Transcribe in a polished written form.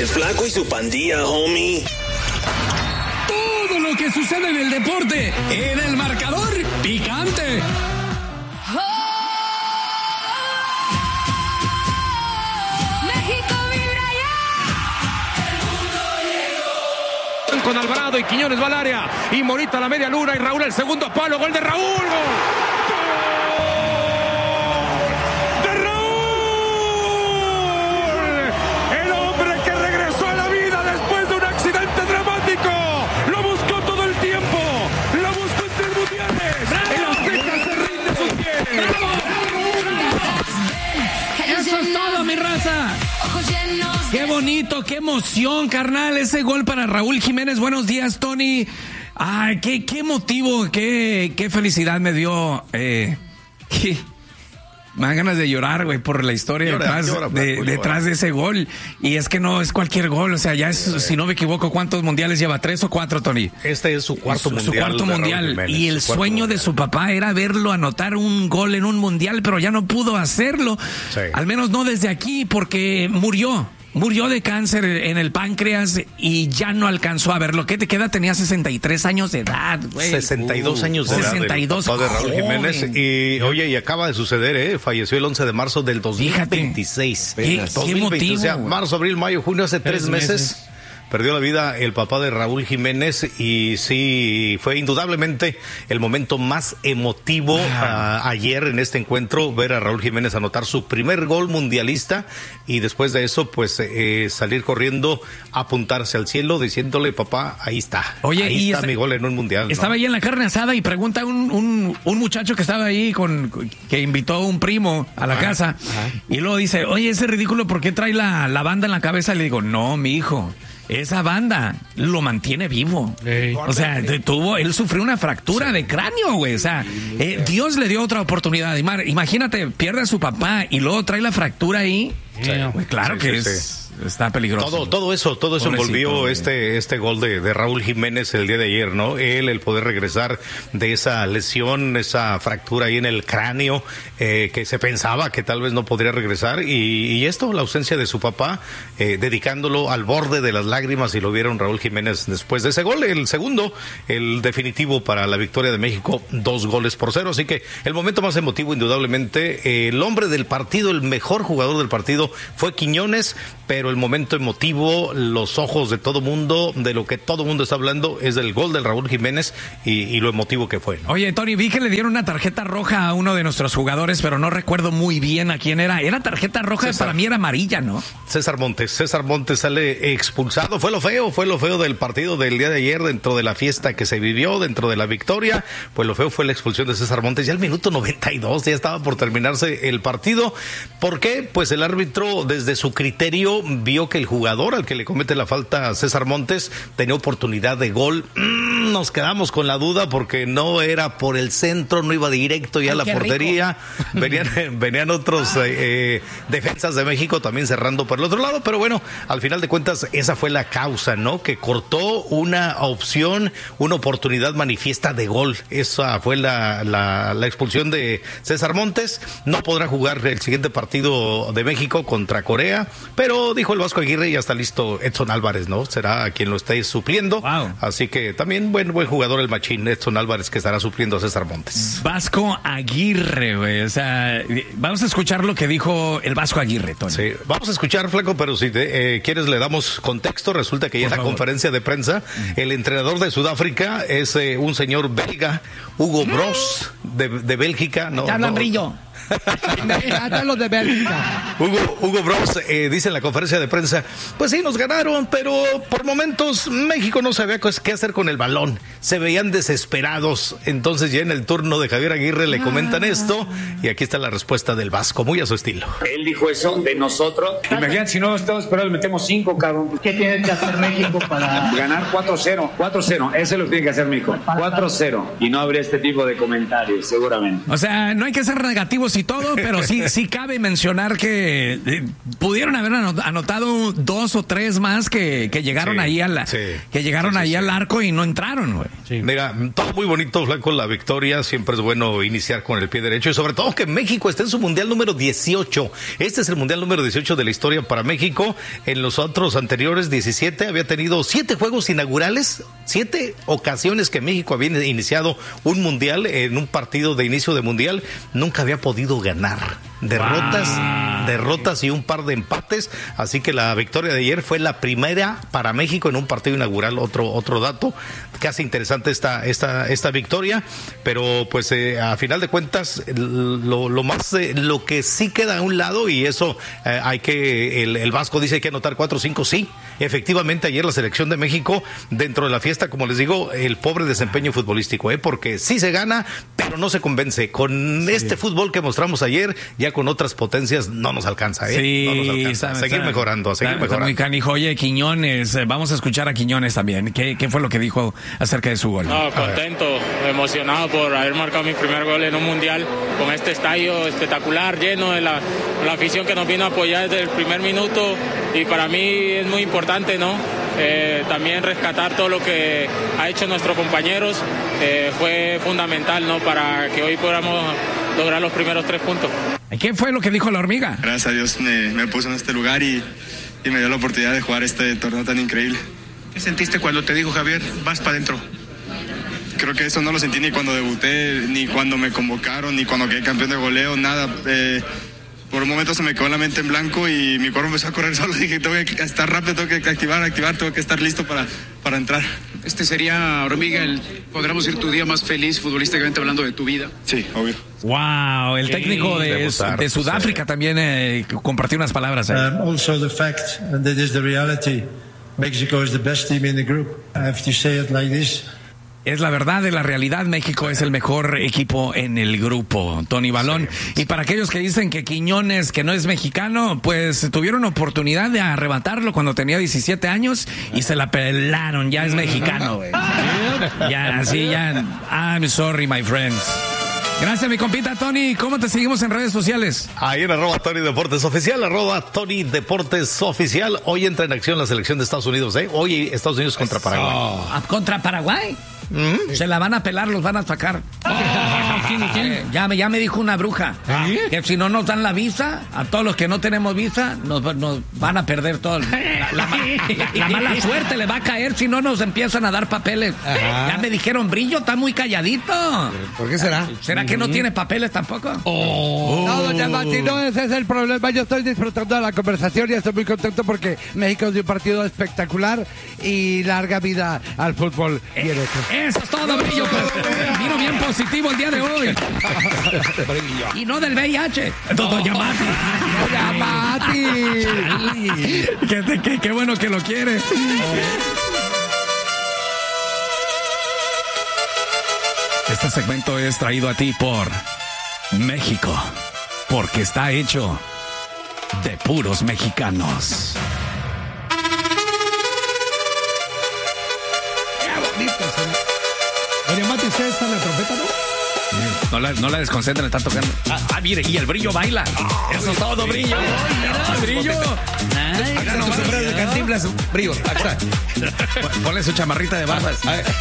el Flaco y su pandilla, homie. Todo lo que sucede en el deporte, en el marcador picante. México vibra ya. Con Alvarado y Quiñones va al área. Y Morita a la media luna y Raúl al segundo palo. Gol de Raúl. ¡Gol! Qué bonito, qué emoción, carnal, ese gol para Raúl Jiménez. Buenos días, Tony. Ay, qué emotivo, qué felicidad me dio. Me dan ganas de llorar, güey, por la historia detrás de ese gol. Y es que no es cualquier gol, o sea, ya es, si no me equivoco, ¿cuántos mundiales lleva? ¿3 o 4, Tony? Este es su cuarto mundial. Su cuarto mundial. Y el sueño de su papá era verlo anotar un gol en un mundial, pero ya no pudo hacerlo. Sí. Al menos no desde aquí, porque murió de cáncer en el páncreas y ya no alcanzó a verlo. ¿Qué te queda? Tenía 63 años de edad, güey. 62 años de edad. 62, el papá de Raúl Jiménez. Y oye, y acaba de suceder, falleció el 11 de marzo del 2026. ¿Qué motivo? O sea, marzo, abril, mayo, junio, hace 3 meses. Perdió la vida el papá de Raúl Jiménez y sí, fue indudablemente el momento más emotivo ayer en este encuentro, ver a Raúl Jiménez anotar su primer gol mundialista y después de eso, pues salir corriendo, apuntarse al cielo diciéndole, papá, ahí está. Oye, ahí está mi gol en un mundial. Estaba ahí en la carne asada y pregunta un muchacho que estaba ahí que invitó a un primo a la casa y luego dice, oye, ese ridículo, ¿por qué trae la banda en la cabeza? Le digo, no, mi hijo. Esa banda lo mantiene vivo. O sea, él sufrió una fractura de cráneo, güey. O sea, Dios le dio otra oportunidad. Imagínate, pierde a su papá y luego trae la fractura ahí. Pues claro que está peligroso. Todo eso envolvió este gol de Raúl Jiménez el día de ayer, ¿no? El poder regresar de esa lesión, esa fractura ahí en el cráneo, que se pensaba que tal vez no podría regresar, y esto, la ausencia de su papá, dedicándolo al borde de las lágrimas, y lo vieron Raúl Jiménez después de ese gol, el segundo, el definitivo para la victoria de México, 2-0, así que el momento más emotivo, indudablemente, el hombre del partido, el mejor jugador del partido fue Quiñones, pero el momento emotivo, los ojos de todo mundo, de lo que todo mundo está hablando, es del gol de Raúl Jiménez y lo emotivo que fue, ¿no? Oye, Tony, vi que le dieron una tarjeta roja a uno de nuestros jugadores, pero no recuerdo muy bien a quién era. Era tarjeta roja, para mí era amarilla, ¿no? César Montes sale expulsado. Fue lo feo del partido del día de ayer, dentro de la fiesta que se vivió, dentro de la victoria. Pues lo feo fue la expulsión de César Montes. Ya al minuto 92, ya estaba por terminarse el partido. ¿Por qué? Pues el árbitro, desde su criterio, vio que el jugador al que le comete la falta a César Montes tenía oportunidad de gol. Nos quedamos con la duda porque no era por el centro, no iba directo ya a la portería. Venían otros defensas de México también cerrando por el otro lado, pero bueno, al final de cuentas esa fue la causa, ¿no? Que cortó una opción, una oportunidad manifiesta de gol. Esa fue la expulsión de César Montes. No podrá jugar el siguiente partido de México contra Corea, pero dijo el Vasco Aguirre, ya está listo Edson Álvarez, ¿no? Será quien lo esté supliendo. Wow. Así que también buen jugador el machín Edson Álvarez, que estará supliendo a César Montes. Vasco Aguirre, güey. O sea, vamos a escuchar lo que dijo el Vasco Aguirre, Tony. Sí, vamos a escuchar, Flaco, pero si quieres le damos contexto. Resulta que ya en la conferencia de prensa, el entrenador de Sudáfrica es un señor belga, Hugo Broos, de Bélgica. No, ya hablan brillo. Los de Bélgica. Hugo Broos dice en la conferencia de prensa, pues sí, nos ganaron, pero por momentos México no sabía qué hacer con el balón, se veían desesperados. Entonces ya en el turno de Javier Aguirre le comentan esto, y aquí está la respuesta del Vasco, muy a su estilo. Él dijo eso de nosotros. Imagínate, si no estamos esperados, metemos 5, cabrón. ¿Qué tiene que hacer México para ganar 4-0? 4-0, eso lo tiene que hacer México. 4-0, y no habría este tipo de comentarios, seguramente. O sea, no hay que ser negativos y todo, pero sí cabe mencionar que pudieron haber anotado 2 o 3 más que llegaron ahí al arco y no entraron, güey. Sí. Mira, todo muy bonito, Flaco, la victoria. Siempre es bueno iniciar con el pie derecho y sobre todo que México esté en su mundial número 18. Este es el mundial número 18 de la historia para México. En los otros anteriores 17 había tenido 7 juegos inaugurales, 7 ocasiones que México había iniciado un mundial en un partido de inicio de mundial. Nunca había podido ganar. Derrotas y un par de empates. Así que la victoria de ayer fue la primera para México en un partido inaugural. Otro dato casi interesante esta victoria, pero pues a final de cuentas lo que sí queda a un lado, y eso el Vasco dice que hay que anotar 4 o 5, sí, efectivamente ayer la selección de México dentro de la fiesta, como les digo, el pobre desempeño futbolístico, porque sí se gana, pero no se convence. Con este fútbol que mostramos ayer, ya con otras potencias no nos alcanza, Sí, no nos alcanza. A seguir mejorando. Muy canijo. Oye, Quiñones, vamos a escuchar a Quiñones también. ¿Qué fue lo que dijo acerca de su gol? No, contento, emocionado por haber marcado mi primer gol en un mundial con este estadio espectacular, lleno de la afición que nos vino a apoyar desde el primer minuto, y para mí es muy importante, ¿no? También rescatar todo lo que ha hecho nuestros compañeros, fue fundamental, ¿no? Para que hoy podamos lograr los primeros 3 puntos. ¿Qué fue lo que dijo la hormiga? Gracias a Dios me puso en este lugar y me dio la oportunidad de jugar este torneo tan increíble. ¿Qué sentiste cuando te dijo Javier, vas para adentro? Creo que eso no lo sentí ni cuando debuté, ni cuando me convocaron, ni cuando quedé campeón de goleo, nada. Por un momento se me quedó la mente en blanco y mi cuerpo empezó a correr solo. Dije, tengo que estar rápido, tengo que activar, tengo que estar listo para entrar. Este sería, Hormiga, podríamos decir tu día más feliz futbolísticamente hablando de tu vida. Sí, obvio. Wow, el técnico de Sudáfrica también compartió unas palabras ahí. Also the fact that is the reality. Mexico is the best team in the group. I have to say it like this. Es la verdad de la realidad, México es el mejor equipo en el grupo, Tony Balón. Sí. Y para aquellos que dicen que Quiñones, que no es mexicano, pues tuvieron oportunidad de arrebatarlo cuando tenía 17 años y se la pelaron, ya es mexicano, güey. Ya. I'm sorry, my friends. Gracias, mi compita Tony. ¿Cómo te seguimos en redes sociales? Ahí en @Tony Deportes Oficial, @Tony Deportes Oficial. Hoy entra en acción la selección de Estados Unidos, Hoy Estados Unidos contra Paraguay. ¿Contra Paraguay? Se la van a pelar, los van a sacar. Ya me dijo una bruja que si no nos dan la visa, a todos los que no tenemos visa, nos van a perder todo. La mala suerte le va a caer si no nos empiezan a dar papeles. Ya me dijeron, Brillo está muy calladito. ¿Por qué será? ¿Será que no tiene papeles tampoco? No, doña Mati, no, ese es el problema. Yo estoy disfrutando de la conversación y estoy muy contento porque México es un partido espectacular y larga vida al fútbol. Eso es todo, Brillo. Vino bien positivo el día de hoy. Y no del VIH. Doña Mati. Qué bueno que lo quiere. Este segmento es traído a ti por México, porque está hecho de puros mexicanos. Qué bonito, señor. Oye, Mati, ¿usted está en la trompeta, no? No la desconcentren, está tocando. Mire, y el Brillo baila. Eso es todo, Brillo. Brillo. Háganos un sombrero de Cantinflas, Brillo. Ponle su chamarrita de barbas.